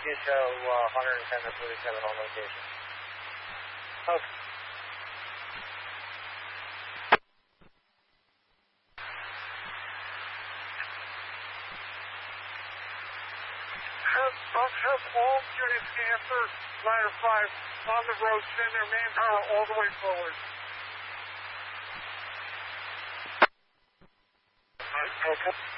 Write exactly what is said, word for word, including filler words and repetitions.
you show uh, one ten to forty-seven on location. Okay. Have, have all units answer Ladder five on the road, send their manpower all the way forward. Okay.